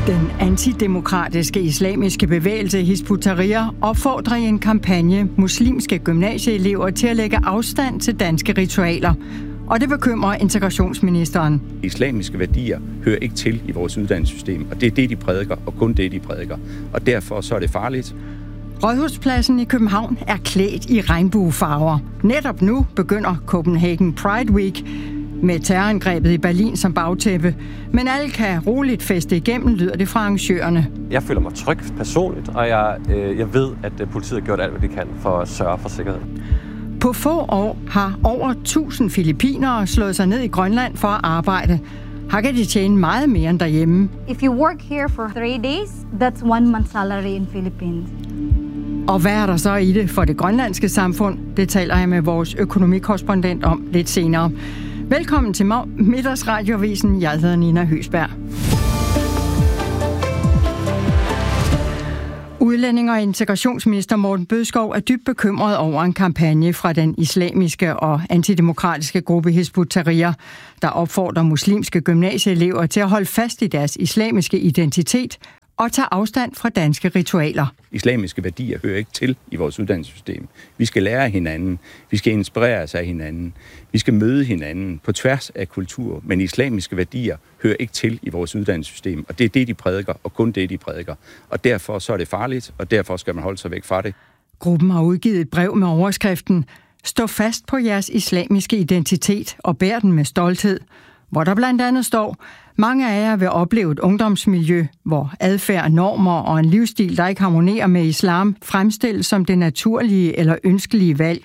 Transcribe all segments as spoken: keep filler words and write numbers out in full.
Den antidemokratiske islamiske bevægelse Hizb ut-Tahrir opfordrer i en kampagne muslimske gymnasieelever til at lægge afstand til danske ritualer. Og det bekymrer integrationsministeren. Islamiske værdier hører ikke til i vores uddannelsessystem, og det er det, de prædiker, og kun det, de prædiker. Og derfor så er det farligt. Rådhuspladsen i København er klædt i regnbuefarver. Netop nu begynder Copenhagen Pride Week med terrorangrebet i Berlin som bagtæppe. Men alle kan roligt feste igennem, lyder det fra arrangørerne. Jeg føler mig tryg personligt, og jeg, øh, jeg ved, at politiet har gjort alt, hvad de kan for at sørge for sikkerhed. På få år har over tusind filippinere slået sig ned i Grønland for at arbejde. Her kan de tjene meget mere end derhjemme. If you work here for three days, that's one month's salary in Philippines. Og hvad er der så i det for det grønlandske samfund? Det taler jeg med vores økonomikorrespondent om lidt senere. Velkommen til Middagsradiovisen. Jeg hedder Nina Høsberg. Udlænding- og integrationsminister Morten Bødskov er dybt bekymret over en kampagne fra den islamiske og antidemokratiske gruppe Hizb ut-Tahrir, der opfordrer muslimske gymnasieelever til at holde fast i deres islamiske identitet og tage afstand fra danske ritualer. Islamiske værdier hører ikke til i vores uddannelsessystem. Vi skal lære af hinanden. Vi skal inspireres af hinanden. Vi skal møde hinanden på tværs af kultur. Men islamiske værdier hører ikke til i vores uddannelsessystem. Og det er det, de prædiker, og kun det, de prædiker. Og derfor så er det farligt, og derfor skal man holde sig væk fra det. Gruppen har udgivet et brev med overskriften "Stå fast på jeres islamiske identitet og bær den med stolthed", hvor der blandt andet står: mange af jer vil opleve et ungdomsmiljø, hvor adfærd, normer og en livsstil, der ikke harmonerer med islam, fremstilles som det naturlige eller ønskelige valg.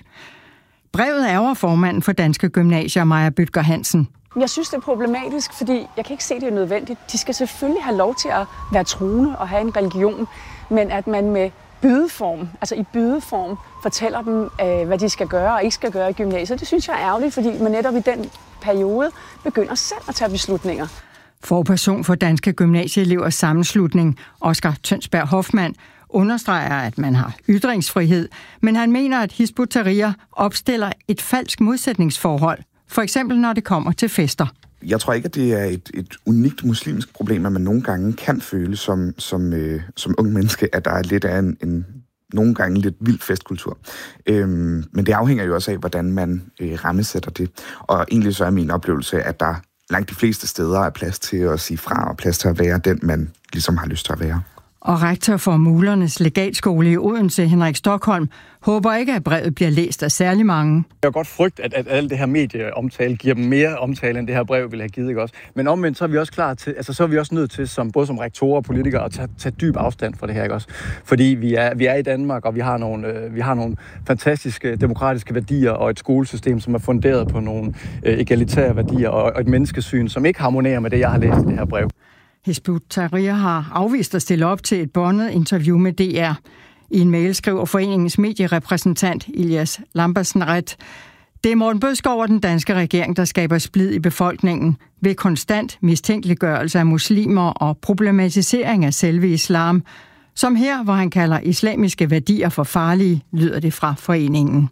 Brevet ærger formanden for Danske Gymnasier, Maja Bødker Hansen. Jeg synes, det er problematisk, fordi jeg kan ikke se, det er nødvendigt. De skal selvfølgelig have lov til at være troende og have en religion, men at man med bydeform, altså i bydeform, fortæller dem, hvad de skal gøre og ikke skal gøre i gymnasiet, det synes jeg er ærgerligt, fordi man netop i den periode begynder selv at tage beslutninger. Forperson for Danske Gymnasieelevers Sammenslutning, Oscar Tønsberg Hoffmann, understreger, at man har ytringsfrihed, men han mener, at Hizb ut-Tahrir opstiller et falsk modsætningsforhold, for eksempel når det kommer til fester. Jeg tror ikke, at det er et, et unikt muslimsk problem, at man nogle gange kan føle som, som, øh, som ung menneske, at der er lidt af en, en nogle gange lidt vild festkultur. Øhm, men det afhænger jo også af, hvordan man øh, rammesætter det. Og egentlig så er min oplevelse, at der langt de fleste steder er plads til at sige fra, og plads til at være den, man ligesom har lyst til at være. Og rektor for Mulernes Legatskole i Odense, Henrik Stockholm, håber ikke, at brevet bliver læst af særlig mange. Jeg har godt frygt, at, at alt det her medieomtale giver dem mere omtale, end det her brev ville have givet, ikke også? Men omvendt, så er vi også klar til, altså så er vi også nødt til, som, både som rektorer og politikere, at tage, tage dyb afstand fra det her, ikke også? Fordi vi er, vi er i Danmark, og vi har, nogle, øh, vi har nogle fantastiske demokratiske værdier, og et skolesystem, som er funderet på nogle øh, egalitære værdier, og, og et menneskesyn, som ikke harmonerer med det, jeg har læst i det her brev. Hizb ut-Tahrir har afvist at stille op til et båndet interview med D R. I en mail skriver foreningens medierepræsentant Elias Lambertsen-Ret: det er Morten Bødskov og den danske regering, der skaber splid i befolkningen ved konstant mistænkeliggørelse af muslimer og problematisering af selve islam, som her, hvor han kalder islamiske værdier for farlige, lyder det fra foreningen.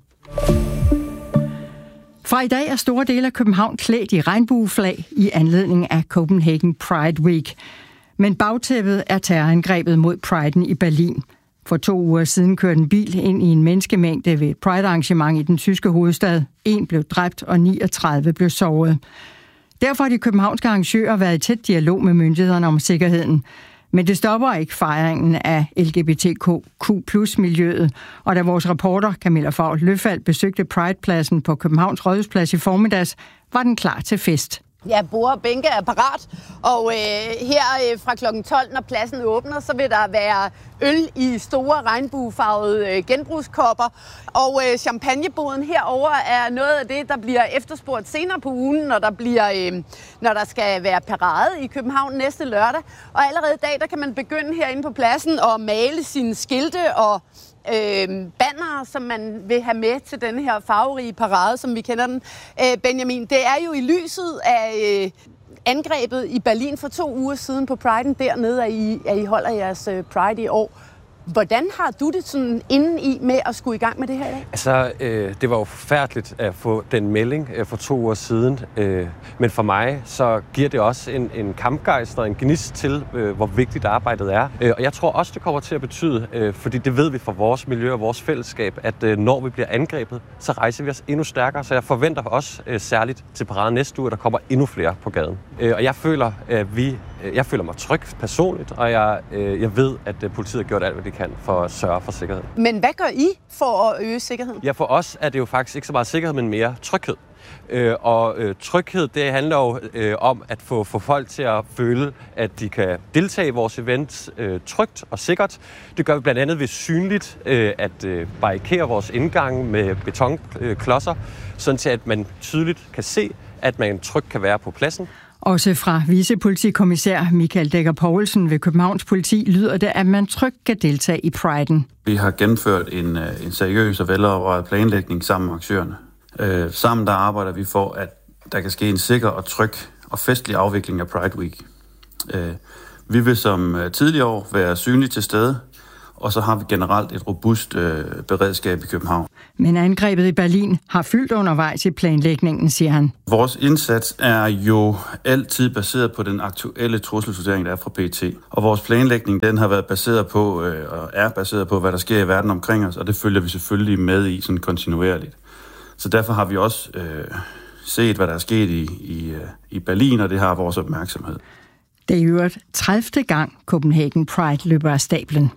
Fra i dag er store dele af København klædt i regnbueflag i anledning af Copenhagen Pride Week. Men bagtæppet er terrorangrebet mod Priden i Berlin. For to uger siden kørte en bil ind i en menneskemængde ved et Pride-arrangement i den tyske hovedstad. En blev dræbt, og niogtredive blev såret. Derfor har de københavnske arrangører været i tæt dialog med myndighederne om sikkerheden. Men det stopper ikke fejringen af L G B T Q plus miljøet, og da vores reporter Camilla Favl Løfald besøgte Pride-pladsen på Københavns Rådhusplads i formiddags, var den klar til fest. Ja, borde og bænke er parat, og øh, her øh, fra klokken tolv, når pladsen åbner, så vil der være øl i store regnbuefarvede øh, genbrugskopper. Og øh, champagneboden herover er noget af det, der bliver efterspurgt senere på ugen, når der, bliver, øh, når der skal være parade i København næste lørdag. Og allerede i dag, der kan man begynde herinde på pladsen at male sine skilte og Øh, banner, som man vil have med til den her farverige parade, som vi kender den. Øh, Benjamin, det er jo i lyset af øh, angrebet i Berlin for to uger siden på Priden dernede, at I, at I holder jeres øh, Pride i år. Hvordan har du det sådan inden i med at skulle i gang med det her i dag? Altså, øh, det var jo forfærdeligt at få den melding øh, for to uger siden. Øh, men for mig, så giver det også en, en kampgejst og en gnist til, øh, hvor vigtigt arbejdet er. Øh, og jeg tror også, det kommer til at betyde, øh, fordi det ved vi fra vores miljø og vores fællesskab, at øh, når vi bliver angrebet, så rejser vi os endnu stærkere. Så jeg forventer også øh, særligt til parade næste uge, at der kommer endnu flere på gaden. Øh, og jeg føler, at vi, øh, jeg føler mig tryg personligt, og jeg, øh, jeg ved, at øh, politiet har gjort alt, hvad de kan for at sørge for sikkerhed. Men hvad gør I for at øge sikkerheden? Ja, for os er det jo faktisk ikke så meget sikkerhed, men mere tryghed. Øh, og øh, tryghed, det handler jo øh, om at få, få folk til at føle, at de kan deltage i vores event øh, trygt og sikkert. Det gør vi blandt andet ved synligt øh, at øh, barrikere vores indgange med betonklodser, sådan til at man tydeligt kan se, at man trygt kan være på pladsen. Også fra vicepolitikommissær Michael Dækker Poulsen ved Københavns Politi lyder det, at man trygt kan deltage i Priden. Vi har gennemført en, en seriøs og velovervejet planlægning sammen med aktørerne. Øh, sammen der arbejder vi for, at der kan ske en sikker og tryg og festlig afvikling af Pride Week. Øh, vi vil som tidligere år være synligt til stede, og så har vi generelt et robust øh, beredskab i København. Men angrebet i Berlin har fyldt undervejs i planlægningen, siger han. Vores indsats er jo altid baseret på den aktuelle trusselsvurdering, der er fra P E T. Og vores planlægning, den har været baseret på, øh, og er baseret på, hvad der sker i verden omkring os, og det følger vi selvfølgelig med i sådan kontinuerligt. Så derfor har vi også øh, set, hvad der er sket i, i, i Berlin, og det har vores opmærksomhed. Det er i øvrigt tredivte gang Copenhagen Pride løber af stablen.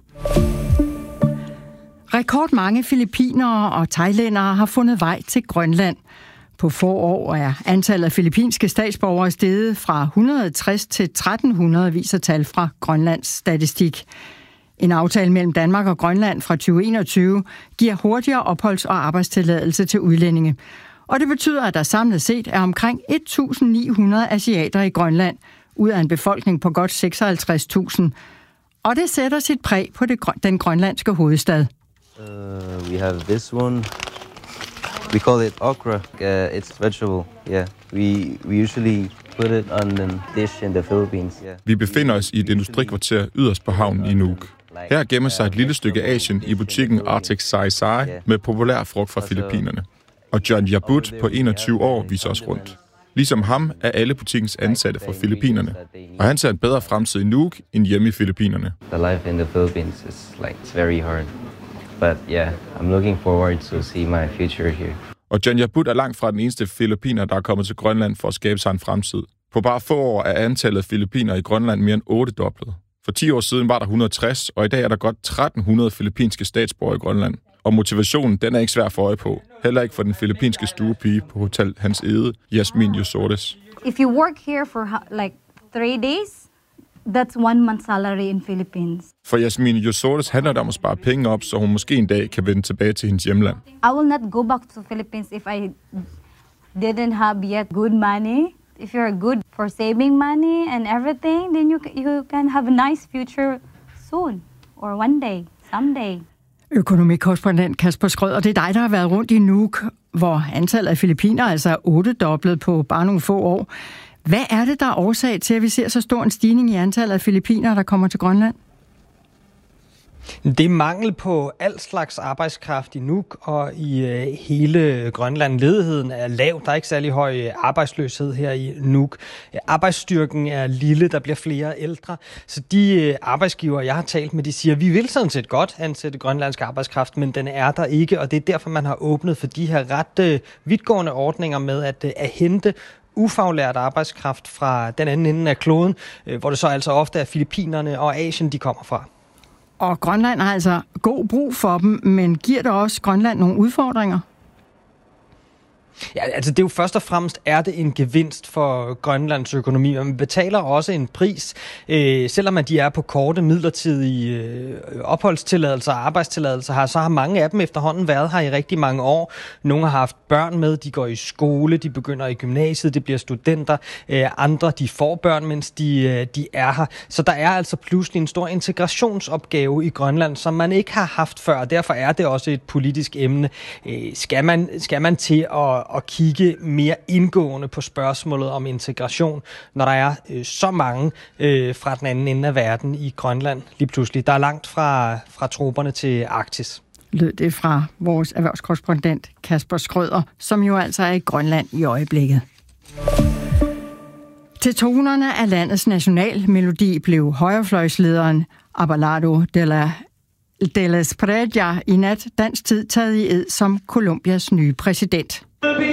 Rekordmange filippinere og thailændere har fundet vej til Grønland. På få år er antallet af filippinske statsborgere steget fra et hundrede og tres til tretten hundrede, viser tal fra Grønlands statistik. En aftale mellem Danmark og Grønland fra tyve enogtyve giver hurtigere opholds- og arbejdstilladelse til udlændinge. Og det betyder, at der samlet set er omkring et tusind ni hundrede asiater i Grønland, ud af en befolkning på godt seksoghalvtreds tusind. Og det sætter sit præg på det, den grønlandske hovedstad. Uh, we have this one. We call it okra. Uh, it's vegetable. Yeah. We we usually put it on a dish in the Philippines. Yeah. Vi befinder os i et industrikvarter yderst på havnen i Nuuk. Her gemmer sig et lille stykke Asien i butikken Arctic Sai Sai med populær frugt fra Filippinerne. Og John Yabut på enogtyve år viser os rundt. Ligesom ham er alle butikkens ansatte fra Filippinerne. Og han ser en bedre fremtid i Nuuk end hjemme i Filippinerne. The life in the Philippines is like it's very hard. But yeah, I'm looking forward to see my future here. Og John Yabut er langt fra den eneste filippiner, der er kommet til Grønland for at skabe sig en fremtid. På bare få år er antallet af filippinere i Grønland mere end ottedoblet. For ti år siden var der et hundrede og tres, og i dag er der godt tretten hundrede filippinske statsborgere i Grønland. Og motivationen, den er ikke svær at få øje på. Heller ikke for den filippinske stuepige på Hotel Hans Ede, Yasmin Yosortes. If you work here for like three days, that's one month's salary in Philippines. For Yasmin Yosortes handler det om at spare penge op, så hun måske en dag kan vende tilbage til hendes hjemland. I will not go back to Philippines if I didn't have yet good money. If you're good for saving money and everything, then you you can have a nice future soon or one day, someday. Økonomikorrespondent Kasper Schrøder, det er dig, der har været rundt i Nuuk, hvor antallet af filippiner altså er ottedoblet på bare nogle få år. Hvad er det, der er årsag til, at vi ser så stor en stigning i antallet af filippinere, der kommer til Grønland? Det er mangel på al slags arbejdskraft i Nuuk og i øh, hele Grønland. Ledigheden er lav. Der er ikke særlig høj arbejdsløshed her i Nuuk. Arbejdsstyrken er lille. Der bliver flere ældre. Så de øh, arbejdsgiver, jeg har talt med, de siger, at vi vil sådan set godt ansætte grønlandsk arbejdskraft, men den er der ikke. Og det er derfor, man har åbnet for de her ret øh, vidtgående ordninger med at, øh, at hente ufaglært arbejdskraft fra den anden ende af kloden, øh, hvor det så altså ofte er Filippinerne og Asien, de kommer fra. Og Grønland har altså god brug for dem, men giver det også Grønland nogle udfordringer? Ja, altså det er jo først og fremmest er det en gevinst for Grønlands økonomi, men man betaler også en pris, øh, selvom at de er på korte midlertidige øh, opholdstilladelser og arbejdstilladelser her, så har mange af dem efterhånden været her i rigtig mange år. Nogle har haft børn med, de går i skole, de begynder i gymnasiet, de bliver studenter, øh, andre de får børn, mens de, øh, de er her. Så der er altså pludselig en stor integrationsopgave i Grønland, som man ikke har haft før, og derfor er det også et politisk emne. Øh, skal man, skal man til at at, at kigge mere indgående på spørgsmålet om integration, når der er øh, så mange øh, fra den anden ende af verden i Grønland lige pludselig. Der er langt fra, fra troperne til Arktis. Lød det fra vores erhvervskorrespondent Kasper Skrøder, som jo altså er i Grønland i øjeblikket. Til tonerne af landets nationalmelodi blev højrefløjslederen Abelardo de la de la Espriella i nat dansk tid taget i ed som Colombias nye præsident.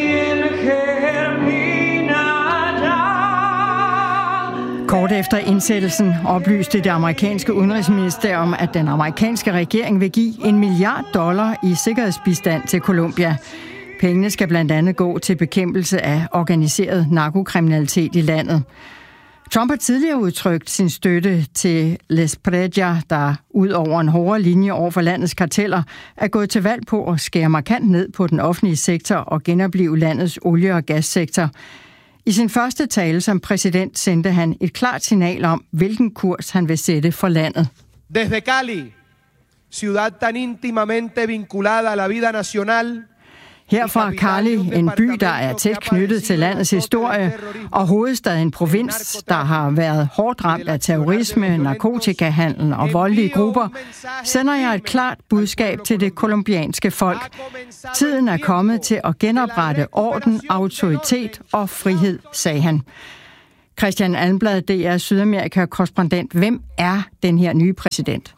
Kort efter indsættelsen oplyste det amerikanske udenrigsministerium, at den amerikanske regering vil give en milliard dollar i sikkerhedsbistand til Colombia. Pengene skal blandt andet gå til bekæmpelse af organiseret narkokriminalitet i landet. Trump har tidligere udtrykt sin støtte til L'espriella, der ud over en hårdere linje over for landets karteller, er gået til valg på at skære markant ned på den offentlige sektor og genoplive landets olie- og gassektor. I sin første tale som præsident sendte han et klart signal om, hvilken kurs han vil sætte for landet. Desde Cali, ciudad tan íntimamente vinculada a la vida nacional. Her fra Cali, en by, der er tæt knyttet til landets historie, og hovedstaden en provins, der har været hårdt ramt af terrorisme, narkotikahandel og voldelige grupper, sender jeg et klart budskab til det kolumbianske folk. Tiden er kommet til at genoprette orden, autoritet og frihed, sagde han. Christian Almblad, D R Sydamerika-korrespondent. Hvem er den her nye præsident?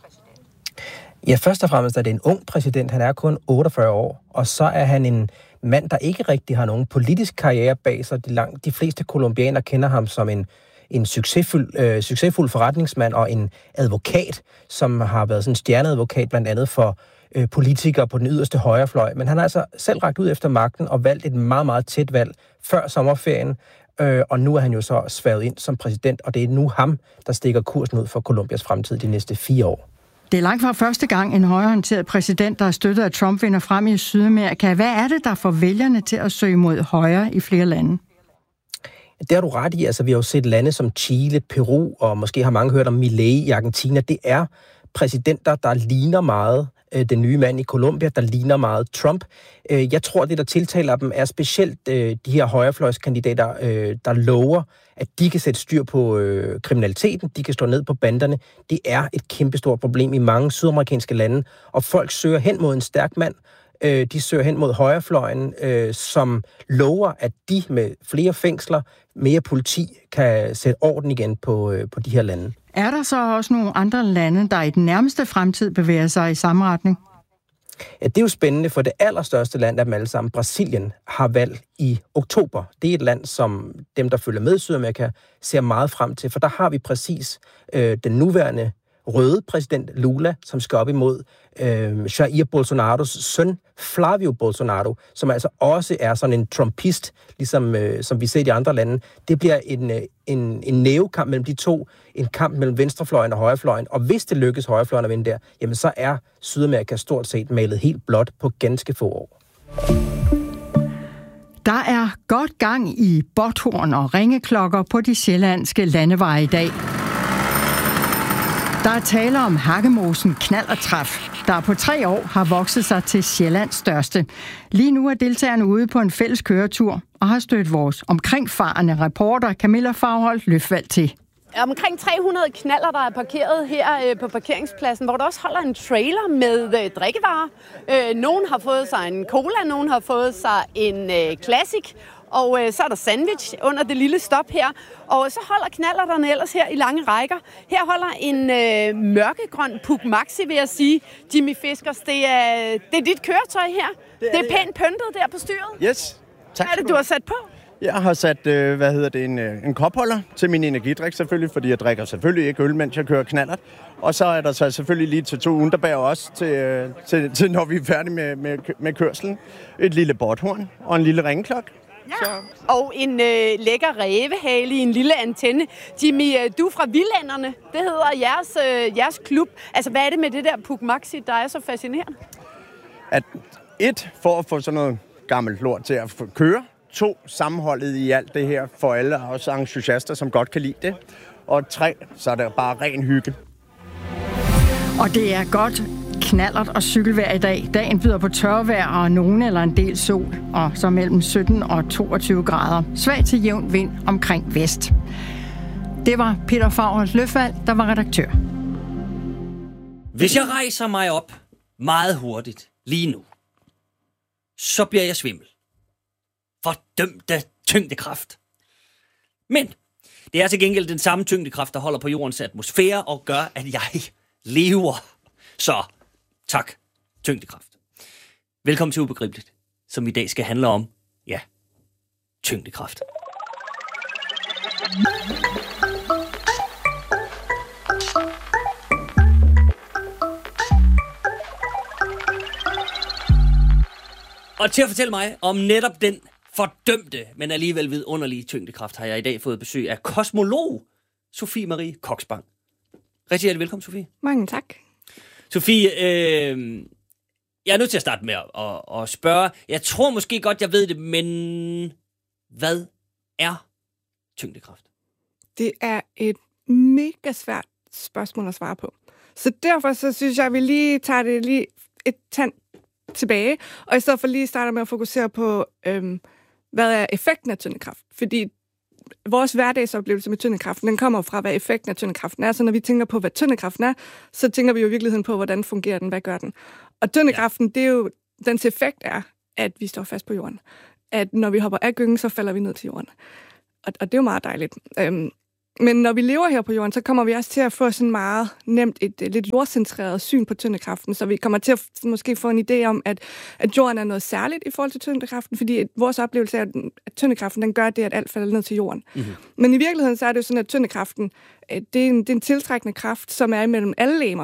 Ja, først og fremmest er det en ung præsident. Han er kun otteogfyrre år, og så er han en mand, der ikke rigtig har nogen politisk karriere bag sig. De, lang, de fleste kolumbianere kender ham som en, en succesfuld, øh, succesfuld forretningsmand og en advokat, som har været sådan en stjerneadvokat blandt andet for øh, politikere på den yderste højrefløj. Men han har altså selv rakt ud efter magten og valgt et meget, meget tæt valg før sommerferien. Øh, og nu er han jo så svævet ind som præsident, og det er nu ham, der stikker kursen ud for Colombias fremtid de næste fire år. Det er langt fra første gang en højreorienteret præsident, der er støttet af Trump, vinder frem i Sydamerika. Hvad er det, der får vælgerne til at søge mod højre i flere lande? Det har du ret i. Altså, vi har jo set lande som Chile, Peru, og måske har mange hørt om Milei i Argentina. Det er præsidenter, der ligner meget øh, den nye mand i Colombia, der ligner meget Trump. Øh, jeg tror, det, der tiltaler dem, er specielt øh, de her højrefløjskandidater, øh, der lover, at de kan sætte styr på øh, kriminaliteten, de kan slå ned på banderne. Det er et kæmpestort problem i mange sydamerikanske lande, og folk søger hen mod en stærk mand. Øh, de søger hen mod højrefløjen, øh, som lover, at de med flere fængsler, mere politi, kan sætte orden igen på, øh, på de her lande. Er der så også nogle andre lande, der i den nærmeste fremtid bevæger sig i samme retning? Ja, det er jo spændende, for det allerstørste land af dem alle sammen, Brasilien, har valg i oktober. Det er et land, som dem, der følger med i Sydamerika, ser meget frem til, for der har vi præcis øh, den nuværende røde præsident Lula, som skal op imod øh, Jair Bolsonaros søn, Flavio Bolsonaro, som altså også er sådan en trumpist, ligesom øh, som vi ser i de andre lande. Det bliver en, en, en nævekamp mellem de to, en kamp mellem venstrefløjen og højrefløjen, og hvis det lykkes højrefløjen at vinde der, jamen så er Sydamerika stort set malet helt blåt på ganske få år. Der er godt gang i båthorn og ringeklokker på de sjællandske landeveje i dag. Der er tale om hakkemosen knallertræf, der på tre år har vokset sig til Sjællands største. Lige nu er deltagerne ude på en fælles køretur og har stødt vores omkringfarende reporter Camilla Fagholt Løfvald til. Omkring tre hundrede knaller, der er parkeret her øh, på parkeringspladsen, hvor der også holder en trailer med øh, drikkevarer. Øh, nogen har fået sig en cola, nogen har fået sig en øh, classic, og øh, så er der sandwich under det lille stop her. Og så holder knallerterne ellers her i lange rækker. Her holder en øh, mørkegrøn Puch Maxi, vil jeg sige. Jimmy Fiskers, det er, det er dit køretøj her. Det er, det er pænt pyntet der på styret. Yes, tak. Hvad er det, du har sat på? Jeg har sat, øh, hvad hedder det, en, en kopholder til min energidrik selvfølgelig, fordi jeg drikker selvfølgelig ikke øl, mens jeg kører knallert. Og så er der så selvfølgelig lige til to underbær også, til, til, til når vi er færdige med, med, med kørselen. Et lille båthorn og en lille ringeklokke. Ja. Så. Og en øh, lækker rævehale i en lille antenne. Jimmy, øh, du er fra Villagenderne. Det hedder jeres, øh, jeres klub. Altså, hvad er det med det der Puch Maxi, der er så fascinerende? At et, for at få sådan noget gammelt lort til at køre. To, sammenholdet i alt det her for alle, også entusiaster, som godt kan lide det. Og tre, så er det bare ren hygge. Og det er godt knallert og cykelvejr i dag. Dagen byder på tørvejr og nogen eller en del sol, og så mellem sytten og toogtyve grader. Svag til jævn vind omkring vest. Det var Peter Favre Løfald, der var redaktør. Hvis jeg rejser mig op meget hurtigt lige nu, så bliver jeg svimmel. Fordømte tyngdekraft. Men det er til gengæld den samme tyngdekraft, der holder på jordens atmosfære og gør, at jeg lever. Så tak, tyngdekraft. Velkommen til Ubegribeligt, som i dag skal handle om, ja, tyngdekraft. Og til at fortælle mig om netop den fordømte, men alligevel vidunderlige tyngdekraft, har jeg i dag fået besøg af kosmolog Sofie Marie Koksbang. Rigtig hjertelig velkommen, Sofie. Mange tak. Sofie, øh, jeg er nødt til at starte med at, at, at spørge. Jeg tror måske godt, jeg ved det, men hvad er tyngdekraft? Det er et mega svært spørgsmål at svare på. Så derfor så synes jeg, at vi lige tager det lige et tand tilbage, og i stedet for lige starter med at fokusere på, øhm, hvad er effekten af tyngdekraft? Fordi vores hverdagsoplevelse med tyngdekraften, den kommer fra, hvad effekten af tyngdekraften er. Så når vi tænker på, hvad tyngdekraften er, så tænker vi jo i virkeligheden på, hvordan fungerer den, hvad gør den? Og tyngdekraften, ja. Det er jo, dens effekt er, at vi står fast på jorden. At når vi hopper af gyngen, så falder vi ned til jorden. Og, og det er jo meget dejligt. Øhm, Men når vi lever her på jorden, så kommer vi også til at få sådan meget nemt et, et lidt jordcentreret syn på tyngdekraften, så vi kommer til at måske få en idé om, at, at jorden er noget særligt i forhold til tyngdekraften, fordi vores oplevelse er, at tyngdekraften den gør det, at alt falder ned til jorden. Mm-hmm. Men i virkeligheden så er det jo sådan, at tyngdekraften det er en, det er en tiltrækkende kraft, som er imellem alle legemer.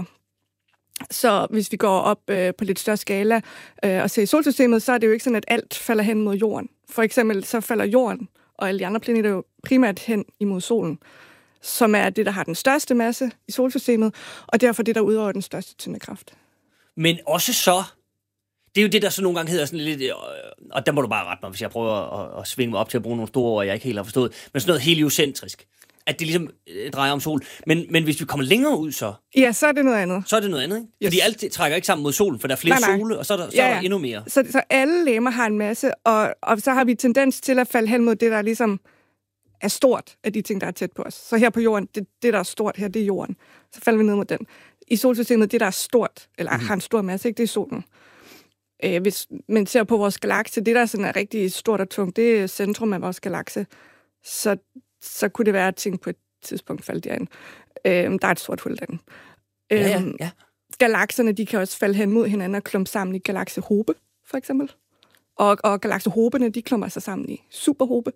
Så hvis vi går op øh, på lidt større skala øh, og ser i solsystemet, så er det jo ikke sådan, at alt falder hen mod jorden. For eksempel så falder jorden og alle de andre planeter jo primært hen imod solen, som er det, der har den største masse i solsystemet, og derfor det, der udøver den største tyngdekraft. Men også så, det er jo det, der så nogle gange hedder sådan lidt, og der må du bare rette mig, hvis jeg prøver at, at svinge mig op til at bruge nogle store ord, jeg ikke helt har forstået, men sådan noget heliocentrisk, at det ligesom drejer om sol. Men, men hvis vi kommer længere ud så... Ja, så er det noget andet. Så er det noget andet, ikke? Yes. Fordi alt trækker ikke sammen mod solen, for der er flere nej, nej. sole, og så er der, så ja, ja. er der endnu mere. Så, så alle legemer har en masse, og, og så har vi tendens til at falde hen mod det, der ligesom er stort af de ting, der er tæt på os. Så her på jorden, det, det der er stort her, det er jorden. Så falder vi ned mod den. I solsystemet, det der er stort, eller mm-hmm. har en stor masse, ikke? Det er solen. Øh, hvis man ser på vores galakse, det der sådan er rigtig stort og tungt, det er centrum af vores galakse. Så, så kunne det være, at ting på et tidspunkt faldt derind. Øh, der er et stort hul derinde. Øh, ja, ja, ja. Galakserne, de kan også falde hen mod hinanden og klumpe sammen i galaksehobe, for eksempel. Og, og galaksehobene, de klumper sig sammen i superhobe.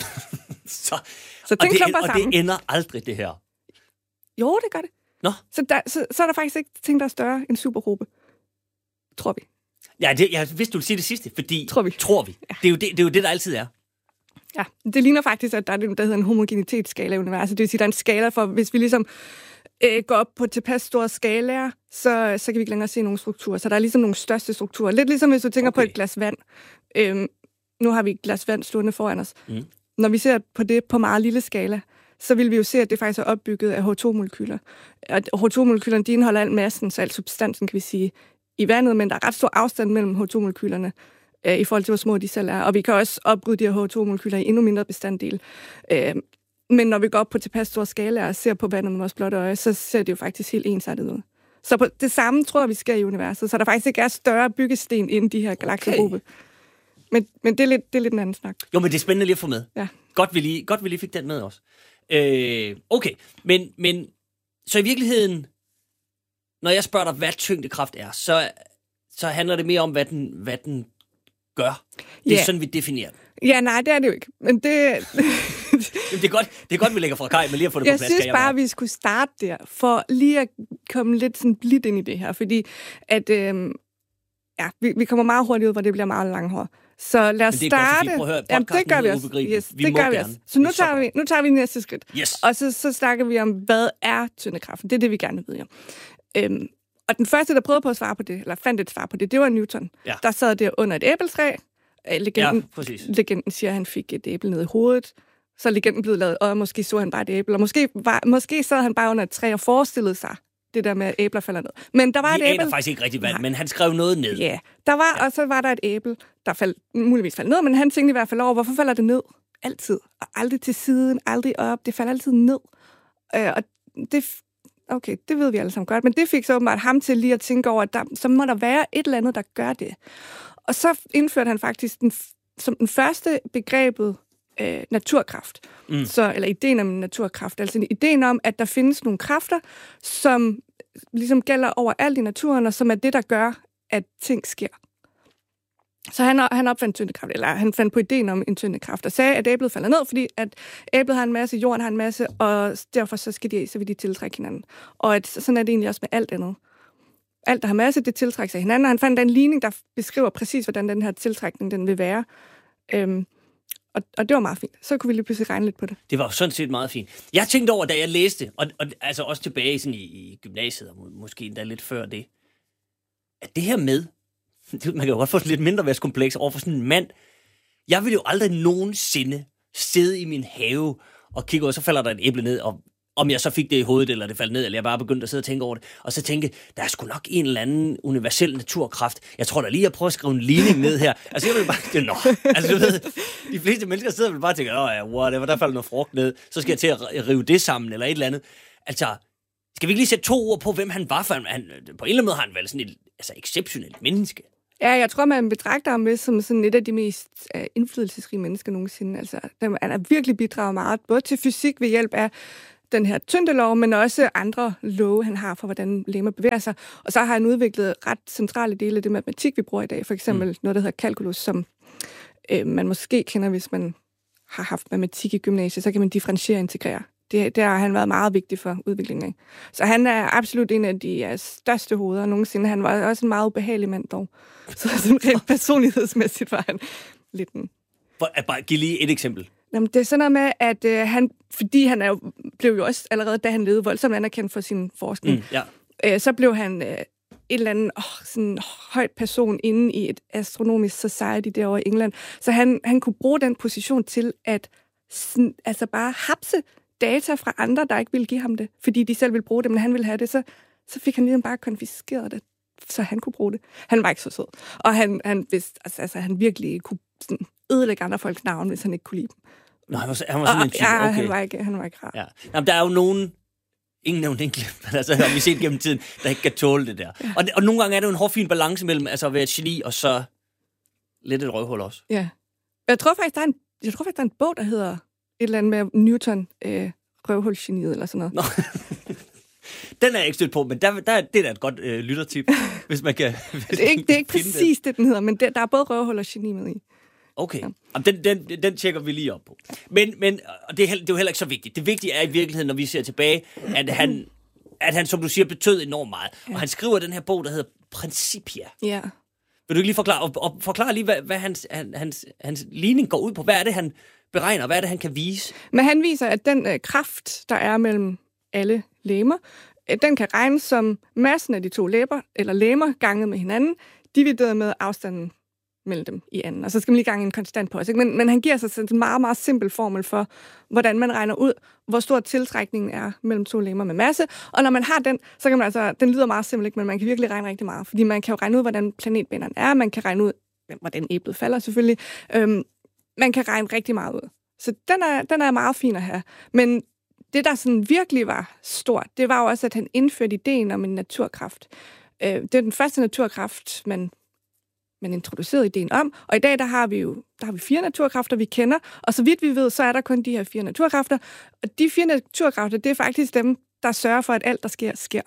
så, så og, det, og det ender aldrig, det her? Jo, det gør det. Nå? Så, der, så, så er der faktisk ikke ting, der er større end superhobe. Tror vi. Ja, det, jeg vidste, du ville sige det sidste, fordi... Tror vi. Tror vi. Ja. Det, er jo det, det er jo det, der altid er. Ja, det ligner faktisk, at der er det, der hedder en homogenitetsskala i universet. Det vil sige, der er en skala for, hvis vi ligesom øh, går op på tilpas store skalaer, så, så kan vi ikke længere se nogle strukturer. Så der er ligesom nogle største strukturer. Lidt ligesom hvis du tænker okay. på et glas vand. Øhm, nu har vi et glas vand stående foran os. Mm. Når vi ser på det på meget lille skala, så vil vi jo se, at det faktisk er opbygget af H to molekyler. Og H to molekylerne, de indeholder al massen, så al substansen, kan vi sige, i vandet, men der er ret stor afstand mellem H to molekylerne øh, i forhold til, hvor små de selv er. Og vi kan også opbryde de her H to molekyler i endnu mindre bestanddele. Øh, men når vi går op på tilpas store skala og ser på vandet med vores blotte øje, så ser det jo faktisk helt ensartet ud. Så på det samme tror jeg, vi sker i universet. Så der faktisk ikke er større byggesten end de her galaksehobe. Okay. Men, men det, er lidt, det er lidt en anden snak. Jo, men det er spændende lige at få med. Ja. Godt, vi lige, godt, vi lige fik den med også. Øh, okay, men, men så i virkeligheden, når jeg spørger dig, hvad tyngdekraft er, så, så handler det mere om, hvad den, hvad den gør. Det er yeah. sådan, vi definerer det. Ja, nej, det er det jo ikke. Men det... Jamen, det, er godt, det er godt, vi lægger fra kaj, men lige at få det jeg på plads. Jeg synes bare, vi skulle starte der, for lige at komme lidt sådan blidt ind i det her, fordi at... Øh, ja, vi, vi kommer meget hurtigt ud, hvor det bliver meget langhåret. Så lad os det starte. Godt, høre, Jamen, det gør vi også. Yes, vi det gør vi gerne. også. Så nu tager, vi, nu tager vi næste skridt. Yes. Og så, så snakker vi om, hvad er tyndekraften? Det er det, vi gerne vil vide. Øhm, og den første, der prøvede på at svare på det, eller fandt et svar på det, det var Newton. Ja. Der sad der under et æbletræ. Legenden, ja, legenden siger, at han fik et æble ned i hovedet. Så er legenden blevet lavet, og måske så han bare et æble. Og måske, var, måske sad han bare under et træ og forestillede sig, det der med, at æbler falder ned. Men der var Vi et æble... aner faktisk ikke rigtig, hvad, men han skrev noget ned. Ja, der var, ja. Og så var der et æble, der faldt, muligvis faldt ned, men han tænkte i hvert fald over, hvorfor falder det ned? Altid. Og aldrig til siden, aldrig op. Det falder altid ned. Øh, og det... Okay, det ved vi alle sammen godt, men det fik så åbenbart ham til lige at tænke over, at der, så må der være et eller andet, der gør det. Og så indførte han faktisk den, som den første begrebet øh, naturkraft. Mm. Så, eller ideen om naturkraft. Altså ideen om, at der findes nogle kræfter, som ligesom gælder overalt i naturen, og som er det, der gør, at ting sker. Så han, han opfandt tyndekraft, eller han fandt på ideen om en tyndekraft, og sagde, at æblet falder ned, fordi at æblet har en masse, jorden har en masse, og derfor så skal de, så vil de tiltrække hinanden. Og at, sådan er det egentlig også med alt andet. Alt, der har masse, det tiltrækker sig hinanden, og han fandt en ligning, der beskriver præcis, hvordan den her tiltrækning den vil være. Øhm, og, og det var meget fint. Så kunne vi lige pludselig regne lidt på det. Det var sådan set meget fint. Jeg tænkte over, da jeg læste, og, og altså også tilbage sådan i, i gymnasiet, og måske endda lidt før det, at det her med, man kan jo godt få sådan lidt mindre værtskompleks over for sådan en mand. Jeg vil jo aldrig nogensinde sidde i min have og kigge, og så falder der et æble ned, og om jeg så fik det i hovedet, eller det faldt ned, eller jeg bare begyndte at sidde og tænke over det, og så tænke, der er sgu nok en eller anden universel naturkraft. Jeg tror da lige, jeg prøver at skrive en ligning ned her. Altså, jeg vil bare, det er nok. Altså, du ved, de fleste mennesker sidder og vil bare tænke, åh ja, whatever, der falder noget frugt ned, så skal jeg til at rive det sammen, eller et eller andet. Altså, skal vi ikke lige sætte to ord på, hvem han var, for han, han på en eller anden måde har han været sådan et altså, exceptionelt menneske. Ja, jeg tror, man betragter ham med som sådan et af de mest uh, indflydelsesrige mennesker nogensinde. Altså, han har virkelig bidraget meget, både til fysik ved hjælp af den her tyngdelov, men også andre love, han har for, hvordan legemer bevæger sig. Og så har han udviklet ret centrale dele af det matematik, vi bruger i dag. For eksempel mm. noget, der hedder kalkulus, som øh, man måske kender, hvis man har haft matematik i gymnasiet, så kan man differentiere og integrere. Det, det har han været meget vigtig for udviklingen af. Så han er absolut en af de ja, største hoveder nogensinde. Han var også en meget ubehagelig mand dog. Så sådan rent personlighedsmæssigt var han lidt en... For, at bare give lige et eksempel. Jamen, det er sådan noget med, at øh, han, fordi han er jo, blev jo også allerede, da han levede, voldsomt anerkendt for sin forskning, mm, ja. øh, så blev han øh, en eller anden oh, sådan højt person inde i et astronomisk society derovre i England. Så han, han kunne bruge den position til at sådan, altså bare hapse data fra andre, der ikke ville give ham det, fordi de selv ville bruge det, men han ville have det, så, så fik han ligesom bare konfiskeret det, så han kunne bruge det. Han var ikke så sød. Og han, han, vidste, altså, altså, han virkelig kunne sådan, ødelægge andre folks navn, hvis han ikke kunne lide dem. Nå, han var, han var sådan og, en type, ja, okay. han var ikke, han var ikke rar. Ja. Jamen, der er jo nogen, ingen nævnt enkelt, men altså, har vi set gennem tiden, der ikke kan tåle det der. Ja. Og, og nogle gange er det jo en hårfin balance mellem altså, at være et geni, og så lidt et røvhul også. Ja. Jeg tror faktisk, der er en, jeg tror faktisk, der er en bog, der hedder et eller andet med Newton, øh, røvhulsgeniet, eller sådan noget. Nå. Den er jeg ikke stødt på, men der, der, det er da et godt øh, lyttertip, hvis man kan... Hvis det er ikke, det er ikke præcis det, den hedder, men der, der er både røvhul og geni med i. Okay, ja. Jamen, den, den, den tjekker vi lige op på. Men, men og det, er, det er jo heller ikke så vigtigt. Det vigtige er i virkeligheden, når vi ser tilbage, at han, at han som du siger, betød enormt meget. Ja. Og han skriver den her bog, der hedder Principia. Ja. Vil du ikke lige forklare, og, og forklare lige, hvad, hvad hans, hans, hans ligning går ud på? Hvad er det, han beregner? Hvad er det, han kan vise? Men han viser, at den øh, kraft, der er mellem alle legemer, øh, den kan regnes som massen af de to læber, eller legemer ganget med hinanden, divideret med afstanden mellem dem i anden. Og så skal man lige gange en konstant på os. Men, men han giver sig sådan en meget, meget simpel formel for, hvordan man regner ud, hvor stor tiltrækningen er mellem to legemer med masse. Og når man har den, så kan man altså, den lyder meget simpelt, men man kan virkelig regne rigtig meget. Fordi man kan jo regne ud, hvordan planetbanerne er, man kan regne ud, hvordan æblet falder selvfølgelig. Øhm, man kan regne rigtig meget ud. Så den er, den er meget fin at have. Men det, der sådan virkelig var stort, det var jo også, at han indførte ideen om en naturkraft. Øh, det er den første naturkraft, man man introducerede ideen om, og i dag der har vi jo der har vi fire naturkræfter, vi kender, og så vidt vi ved, så er der kun de her fire naturkræfter, og de fire naturkræfter, det er faktisk dem, der sørger for, at alt, der sker, sker.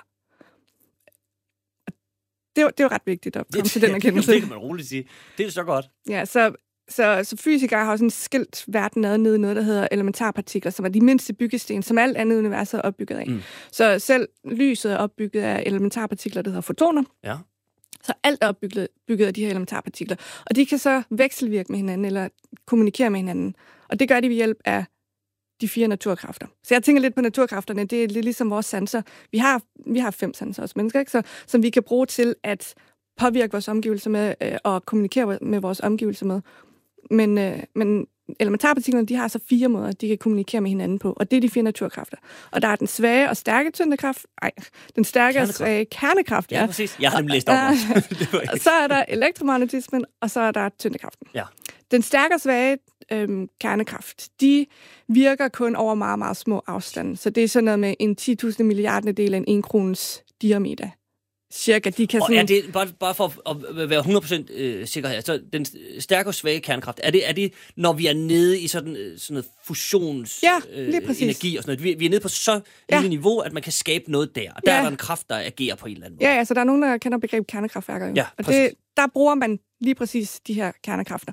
Det er, det er jo ret vigtigt at komme det, til den erkendelse. Det kan man roligt sige. Det er så godt. Ja, så, så, så fysikere har sådan skilt verden ad nede i noget, der hedder elementarpartikler, som er de mindste byggesten, som alt andet univers er opbygget af. Mm. Så selv lyset er opbygget af elementarpartikler, der hedder fotoner. Ja. Så alt er opbygget bygget af de her elementarpartikler. Og de kan så vekselvirke med hinanden, eller kommunikere med hinanden. Og det gør de ved hjælp af de fire naturkræfter. Så jeg tænker lidt på naturkræfterne, det er lidt ligesom vores sanser. Vi har, vi har fem sanser os mennesker, ikke? Så, som vi kan bruge til at påvirke vores omgivelser med, øh, og kommunikere med vores omgivelser med. Men, øh, men elementarpartiklerne, de har så fire måder, de kan kommunikere med hinanden på, og det er de fire naturkræfter. Og der er den svage og stærke tyngdekraft, ej, den stærke og svage kernekraft, ja. ja. Præcis. Jeg har dem læst op også. Og så er der elektromagnetismen, og så er der tyngdekraften. Ja. Den stærke og svage øhm, kernekraft, de virker kun over meget, meget små afstande. Så det er sådan noget med en ti tusind milliarder del af en en krones diameter. Cirka, de kan og sådan... er det, bare, bare for at være hundrede procent øh, sikker her, så den stærke og svage kernekraft, er det, er det når vi er nede i sådan, sådan noget fusionsenergi ja, øh, og sådan noget? Vi, vi er nede på så ja. lille niveau, at man kan skabe noget der, og der ja. er der en kraft, der agerer på en eller anden måde. Ja, altså der er nogen, der kender begrebet kernekraftværker. Jo. Ja, og det, der bruger man lige præcis de her kernekræfter.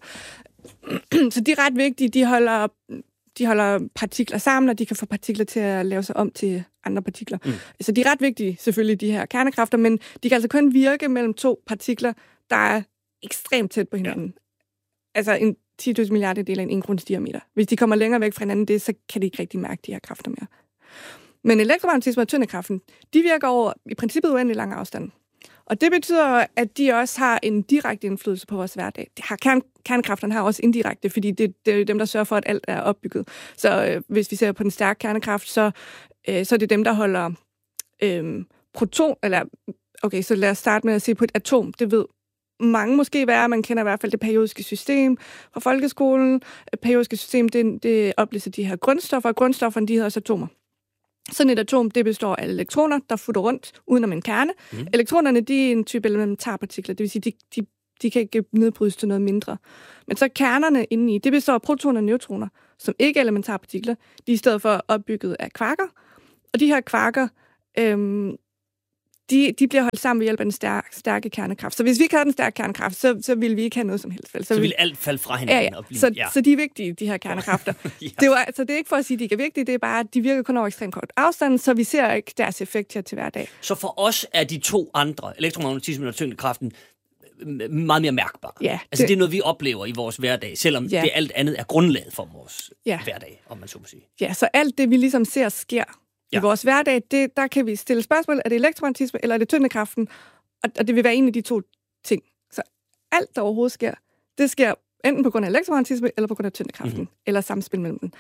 Så de er ret vigtige, de holder... De holder partikler sammen, og de kan få partikler til at lave sig om til andre partikler. Mm. Så de er ret vigtige, selvfølgelig, de her kernekræfter, men de kan altså kun virke mellem to partikler, der er ekstremt tæt på hinanden. Ja. Altså en ti tusind milliarder del af en en krones diameter. Hvis de kommer længere væk fra hinanden, det, så kan de ikke rigtig mærke de her kræfter mere. Men elektromagnetisme og tyngdekraften, de virker over i princippet uendelig lang afstand. Og det betyder, at de også har en direkte indflydelse på vores hverdag. Det har kern, kernekræfterne har også indirekte, fordi det, det er dem, der sørger for, at alt er opbygget. Så øh, hvis vi ser på den stærke kernekraft, så, øh, så er det dem, der holder øh, proton... Eller, okay, så lad os starte med at se på et atom. Det ved mange måske være. Man kender i hvert fald det periodiske system fra folkeskolen. Det periodiske system, det, det oplister de her grundstoffer, og grundstofferne, de hedder også atomer. Sådan et atom, det består af elektroner, der futter rundt udenom en kerne. Mm. Elektronerne, de er en type elementarpartikler, det vil sige, de, de, de kan ikke nedbrydes til noget mindre. Men så kernerne indeni, det består af protoner og neutroner, som ikke er elementarpartikler. De er i stedet for opbygget af kvarker. Og de her kvarker, øhm, de, de bliver holdt sammen ved hjælp af den stærke, stærke kernekraft. Så hvis vi ikke havde den stærke kernekraft, så, så ville vi ikke have noget som helst. Vel? Så, så ville alt falde fra hinanden. Ja, ja. Og blive, så, ja. så de er vigtige, de her kernekræfter. ja. det, var, så det er ikke for at sige, at de ikke er vigtige, det er bare, at de virker kun over ekstremt kort afstand, så vi ser ikke deres effekt her til hverdag. Så for os er de to andre, elektromagnetismen og tyngdekraften, meget mere mærkbare. Ja, det... Altså det er noget, vi oplever i vores hverdag, selvom ja. det alt andet er grundlaget for vores ja. hverdag, om man så må sige. Ja, så alt det, vi ligesom ser sker ja. i vores hverdag, det, der kan vi stille spørgsmål, er det elektromagnetisme, eller er det tyngdekraften? Og, og det vil være en af de to ting. Så alt, der overhovedet sker, det sker enten på grund af elektromagnetisme, eller på grund af tyngdekraften, mm-hmm. eller samspil mellem dem.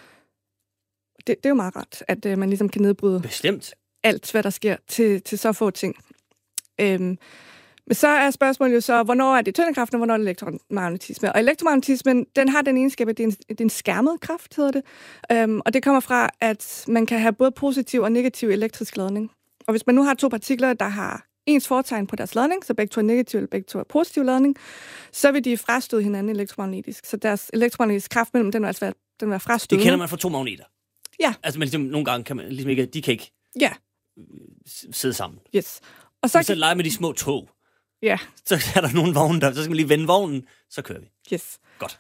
Det, det er jo meget rart, at uh, man ligesom kan nedbryde Bestemt. alt, hvad der sker, til, til så få ting. Øhm, men så er spørgsmålet jo så, hvornår er det tyngdekraften, og hvornår er det elektromagnetisme? Og elektromagnetismen, den har den egenskab, at det er en, det er en skærmet kraft, hedder det. Øhm, og det kommer fra, at man kan have både positiv og negativ elektrisk ladning. Og hvis man nu har to partikler, der har ens fortegn på deres ladning, så begge to er negativ eller begge to er positiv ladning, så vil de frastøde hinanden elektromagnetisk. Så deres elektromagnetiske kraft mellem den vil altså være, den vil være frastødende. Det kender man fra to magneter. Ja. Altså, men ligesom, nogle gange kan man ligesom ikke, de kan ikke ja. sidde sammen. Yes. Og så, så leger med de små tog. Ja. Så er der nogle vogne der, så skal man lige vende vognen, så kører vi. Yes. Godt.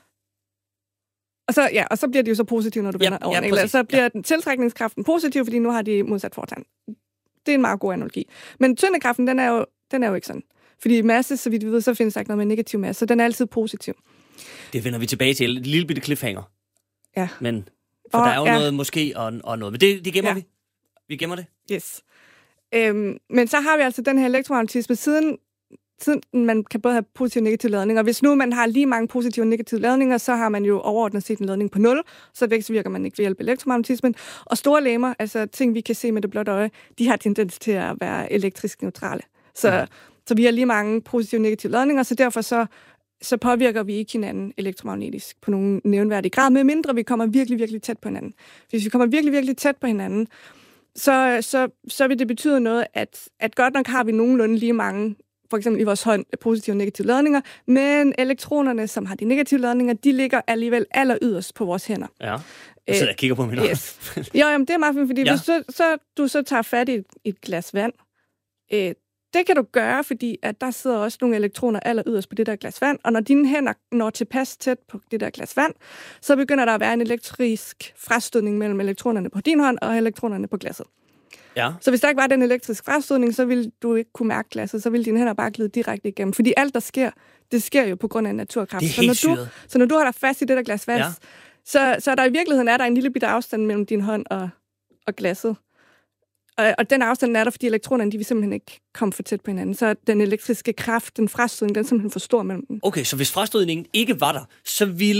Og så, ja, og så bliver det jo så positivt, når du vender ja, over ja, en. Så bliver ja. den tiltrækningskraften positiv, fordi nu har de modsat fortegn. Det er en meget god analogi. Men tyngdekraften, den er jo, den er jo ikke sådan. Fordi masse, så vidt vi ved, så findes der ikke noget med negativ masse, så den er altid positiv. Det vender vi tilbage til. Et lille bitte cliffhanger. Ja. Men, for og, der er jo ja. noget måske og, og noget. Men det, det gemmer ja. vi. Vi gemmer det. Yes. Øhm, men så har vi altså den her elektromagnetisme, siden, siden man kan både have positive og negative ladninger. Hvis nu man har lige mange positive og negative ladninger, så har man jo overordnet set en ladning på nul, så vækstvirker man ikke ved hjælp af elektromagnetismen. Og store legemer, altså ting, vi kan se med det blotte øje, de har tendens til at være elektrisk neutrale. Så, ja. så vi har lige mange positive og negative ladninger, så derfor så, så påvirker vi ikke hinanden elektromagnetisk på nogen nævnværdig grad, medmindre vi kommer virkelig, virkelig tæt på hinanden. Hvis vi kommer virkelig, virkelig tæt på hinanden, så, så, så vil det betyde noget, at, at godt nok har vi nogenlunde lige mange, for eksempel i vores hånd, positive og negative ladninger, men elektronerne, som har de negative ladninger, de ligger alligevel aller yderst på vores hænder. Ja, jeg sidder og kigger på min yes. Jo, jamen, det er meget fint, fordi ja. hvis så, så, du så tager fat i et, et glas vand, øh, det kan du gøre, fordi at der sidder også nogle elektroner aller yderst på det der glas vand, og når dine hænder når tilpas tæt på det der glas vand, så begynder der at være en elektrisk frastødning mellem elektronerne på din hånd og elektronerne på glasset. Ja. Så hvis der ikke var den elektriske frastødning, så ville du ikke kunne mærke glasset, så ville dine hænder bare glide direkte igennem. Fordi alt, der sker, det sker jo på grund af naturkraft. Det er helt så, når du, så når du har dig fast i det der glas vand, ja. så, så er der i virkeligheden er der en lille bitte afstand mellem din hånd og, og glasset. Og, og den afstand er der, fordi elektronerne, de vil simpelthen ikke komme for tæt på hinanden. Så den elektriske kraft, den frastødning, den er simpelthen for stor mellem dem. Okay, så hvis frastødningen ikke var der, så ville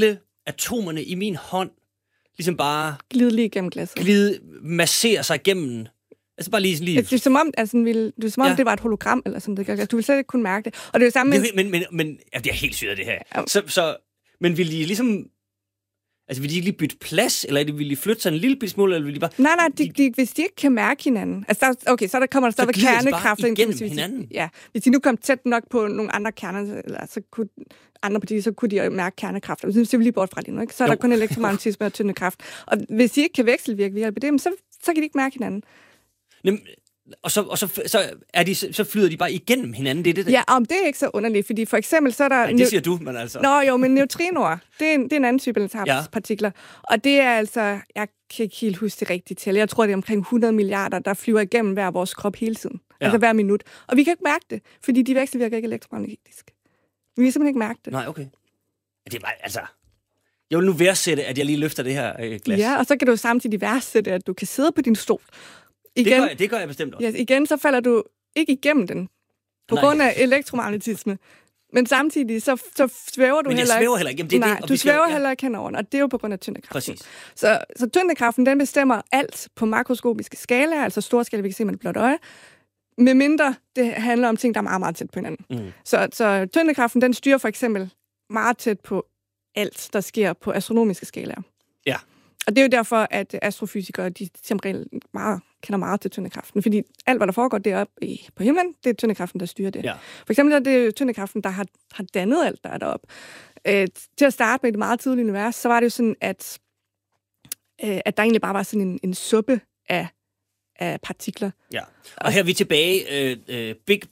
atomerne i min hånd ligesom bare... Glide lige igennem glasset. Glide, massere sig igennem... Altså bare lige... lige... Det er som om, altså, ville, det, er, som om ja. det var et hologram, eller sådan det. Altså, du ville slet ikke kunne mærke det. Og det er jo samme med... Men, men, men ja, det er helt sygt, det her. Ja. Så, så, men vil de ligesom... Altså, vil de lige bytte plads, eller vil de flytte sig en lille smule, eller vil de bare... Nej, nej, de, de, hvis de ikke kan mærke hinanden... Altså, der, okay, så der kommer der stadig kernekraft. Så igennem hinanden? Ja, hvis de nu kom tæt nok på nogle andre kerner, eller så kunne andre partier, så kunne de mærke kernekraft. Og så ser vi lige bort fra det nu, ikke? Så er jo. Der kun elektromagnetisme og tyndekraft. Og hvis de ikke kan vekselvirke ved hjælp af det, så, så kan de ikke mærke hinanden. Nem, og så, og så, så, er de, så flyder de bare igennem hinanden, det er det der. Ja, om det er ikke så underligt, fordi for eksempel så er der... Nej, det siger du, men altså... Nå jo, men neutrinoer, det er en, det er en anden type elementarpartikler. Ja. Og det er altså, jeg kan ikke helt huske det rigtige tal. Jeg tror, det er omkring hundrede milliarder, der flyver igennem hver vores krop hele tiden. Ja. Altså hver minut. Og vi kan ikke mærke det, fordi de vekselvirker ikke elektromagnetisk. Vi kan simpelthen ikke mærke det. Nej, okay. Det er bare, altså... Jeg vil nu værdsætte, at jeg lige løfter det her øh, glas. Ja, og så kan du samtidig værdsætte, at du kan sidde på din stol. Igen, det, gør jeg, det gør jeg bestemt også. Ja, igen, så falder du ikke igennem den, på Nej. grund af elektromagnetisme. Men samtidig, så, så svæver du Men heller ikke. Men jeg svæver heller ikke. Jamen, det, Nej, det, du skal, svæver ja. heller ikke hen over den, og det er jo på grund af tyngdekraften. Præcis. Så, så tyngdekraften, den bestemmer alt på makroskopiske skalaer, altså store skala, vi kan se med et blåt øje, med mindre det handler om ting, der er meget, meget tæt på hinanden. Mm. Så, så tyngdekraften, den styrer for eksempel meget tæt på alt, der sker på astronomiske skalaer. Ja. Og det er jo derfor, at astrofysikere, de som regel meget, kender meget til tyndekraften. Fordi alt, hvad der foregår deroppe i, på himlen, det er tyndekraften, der styrer det. Ja. For eksempel er det tyndekraften, der har, har dannet alt, der er deroppe. Øh, til at starte med et meget tidligt univers, så var det jo sådan, at, øh, at der egentlig bare var sådan en, en suppe af, af partikler. Ja, og her er vi tilbage. Øh, øh, Big